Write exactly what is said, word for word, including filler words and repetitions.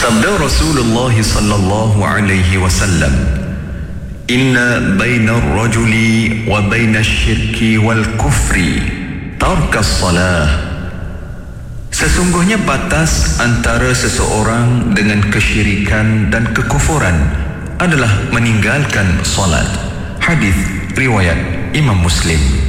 Sabda Rasulullah sallallahu alaihi wasallam, "Inna baina ar-rajuli wa baina asy-syirki wal kufri tarkas salah." Sesungguhnya batas antara seseorang dengan kesyirikan dan kekufuran adalah meninggalkan solat. Hadis riwayat Imam Muslim.